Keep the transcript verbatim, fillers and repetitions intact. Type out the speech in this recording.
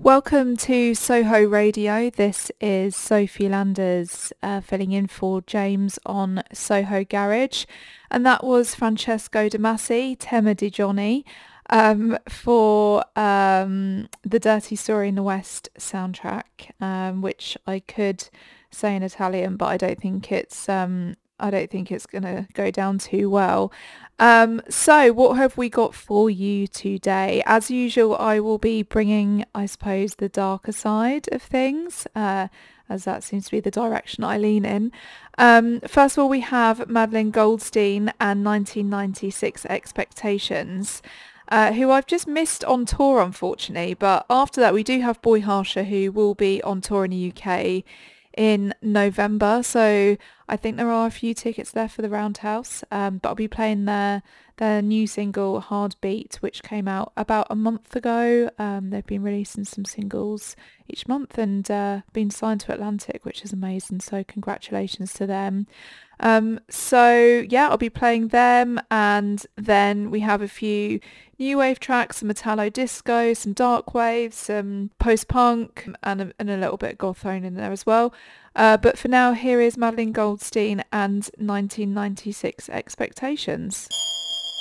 Welcome to Soho Radio. This is Sophie Landers uh, filling in for James on Soho Garage. And that was Francesco De Masi, Tema Di Johnny, um, for um, the Dirty Story in the West soundtrack, um, which I could say in Italian, but I don't think it's um, I don't think it's going to go down too well. Um, so what have we got for you today? As usual, I will be bringing, I suppose, the darker side of things, uh, as that seems to be the direction I lean in. Um, first of all, we have Madeline Goldstein and nineteen ninety-six Expectations, uh, who I've just missed on tour, unfortunately. But after that, we do have Boy Harsher, who will be on tour in the U K in November, so I think there are a few tickets there for the Roundhouse, um, but I'll be playing their their new single Hard Beat, which came out about a month ago. Um, they've been releasing some singles each month and uh, been signed to Atlantic, which is amazing, so congratulations to them. Um, so yeah, I'll be playing them, and then we have a few new wave tracks, some Italo disco, some dark wave, some post-punk, and a, and a little bit of goth thrown in there as well. Uh, but for now, here is Madeline Goldstein and nineteen ninety-six Expectations.